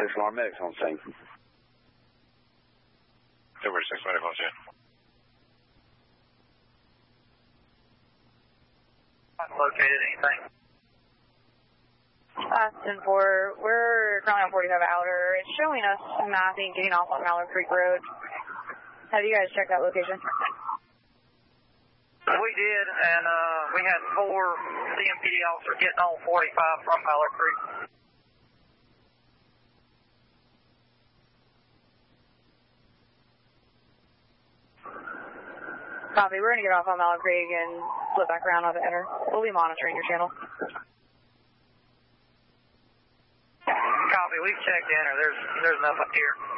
6 medics on scene. 2 6 medic on scene. Located anything? Austin 4, we're currently on 45 Outer. It's showing us mapping getting off on Mallard Creek Road. Have you guys checked that location? We did, and we had 4 CMPD officers getting on 45 from Mallard Creek. Copy, we're going to get off on Mallard Creek and flip back around on the enter. We'll be monitoring your channel. Copy, we've checked enter. There's nothing here.